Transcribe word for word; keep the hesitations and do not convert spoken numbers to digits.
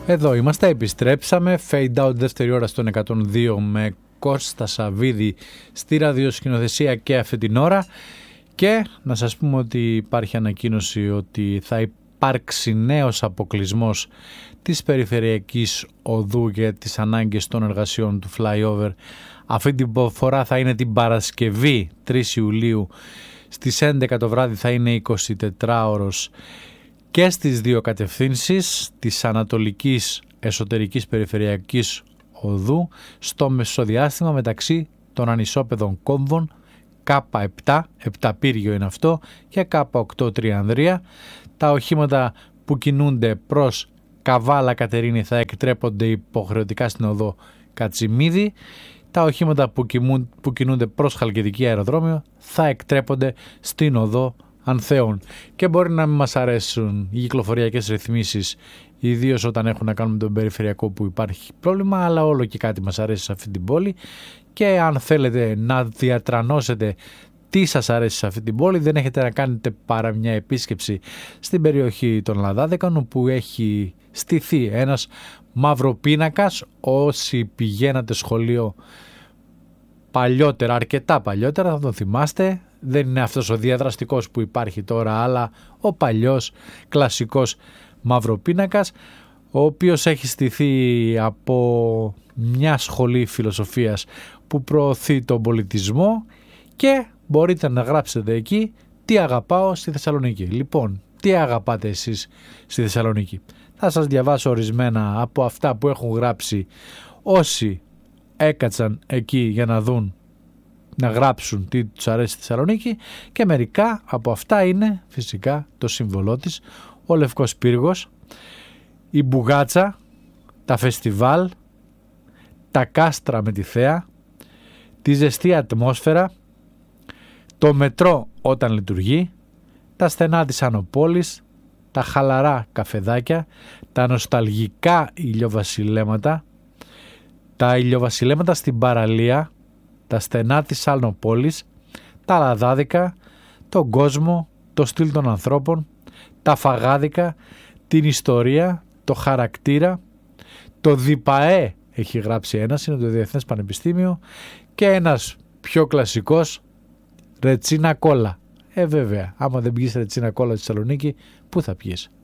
Εδώ είμαστε, επιστρέψαμε. Fade out δεύτερη ώρα στον εκατόν δύο με Κώστα Σαββίδη στη ραδιοσκηνοθεσία και αυτή την ώρα. Και να σας πούμε ότι υπάρχει ανακοίνωση ότι θα υπάρξει νέος αποκλεισμός της περιφερειακής οδού για τις ανάγκες των εργασιών του flyover. Αυτή την φορά θα είναι την Παρασκευή τρεις Ιουλίου στις έντεκα το βράδυ, θα είναι εικοσιτετράωρος και στις δύο κατευθύνσεις της Ανατολικής Εσωτερικής Περιφερειακής Οδού στο μεσοδιάστημα μεταξύ των ανισόπεδων κόμβων Κ επτά, επταπύργιο είναι αυτό, και Κ οκτώ Τριανδρία. Τα οχήματα που κινούνται προς Καβάλα Κατερίνη θα εκτρέπονται υποχρεωτικά στην οδό Κατσιμίδη. Τα οχήματα που, κινούν, που κινούνται προς Χαλκιδική αεροδρόμιο θα εκτρέπονται στην οδό Ανθέων. Και μπορεί να μην μας αρέσουν οι κυκλοφοριακές ρυθμίσεις, ιδίως όταν έχουν να κάνουν με τον περιφερειακό που υπάρχει πρόβλημα, αλλά όλο και κάτι μας αρέσει σε αυτή την πόλη. Και αν θέλετε να διατρανώσετε τι σας αρέσει σε αυτή την πόλη, δεν έχετε να κάνετε παρά μια επίσκεψη στην περιοχή των Λαδάδεκων, όπου έχει στηθεί ένας μαυροπίνακας. Όσοι πηγαίνατε σχολείο παλιότερα, αρκετά παλιότερα, θα τον θυμάστε. Δεν είναι αυτός ο διαδραστικός που υπάρχει τώρα, αλλά ο παλιός κλασικός μαυροπίνακας, ο οποίος έχει στηθεί από μια σχολή φιλοσοφίας που προωθεί τον πολιτισμό, και μπορείτε να γράψετε εκεί τι αγαπάω στη Θεσσαλονίκη. Λοιπόν, τι αγαπάτε εσείς στη Θεσσαλονίκη? Θα σας διαβάσω ορισμένα από αυτά που έχουν γράψει όσοι έκατσαν εκεί για να δουν, να γράψουν τι τους αρέσει στη Θεσσαλονίκη, και μερικά από αυτά είναι φυσικά το σύμβολό της, ο Λευκός Πύργος, η Μπουγάτσα, τα φεστιβάλ, τα κάστρα με τη θέα, τη ζεστή ατμόσφαιρα, το μετρό όταν λειτουργεί, τα στενά της Ανοπόλης, τα χαλαρά καφεδάκια, τα νοσταλγικά ηλιοβασιλέματα, τα ηλιοβασιλέματα στην παραλία, τα στενά της Ανοπόλης, τα λαδάδικα, τον κόσμο, το στυλ των ανθρώπων, τα φαγάδικα, την ιστορία, το χαρακτήρα, το ΔΙΠΑΕ έχει γράψει ένας, είναι το Διεθνές Πανεπιστήμιο, και ένας πιο κλασικός, ρετσίνα κόλλα. Ε βέβαια, άμα δεν πιείς ρετσίνα κόλλα στη Θεσσαλονίκη, πού θα πιείς?